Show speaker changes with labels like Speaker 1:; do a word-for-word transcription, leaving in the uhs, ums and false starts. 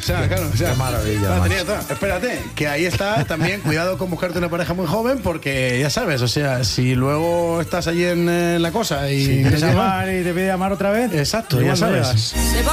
Speaker 1: O sea, claro, o sea,
Speaker 2: Qué maravilla,
Speaker 1: la
Speaker 2: macho.
Speaker 1: tenía toda. Espérate, que ahí está también, cuidado con buscarte una pareja muy joven, porque ya sabes, o sea, si luego estás allí en, eh, la cosa y
Speaker 3: Si
Speaker 1: no
Speaker 3: quieres
Speaker 1: llega-
Speaker 3: llamar y te pide llamar otra vez.
Speaker 1: Exacto,
Speaker 3: igual
Speaker 1: ya
Speaker 3: no
Speaker 1: sabes.
Speaker 3: llegas.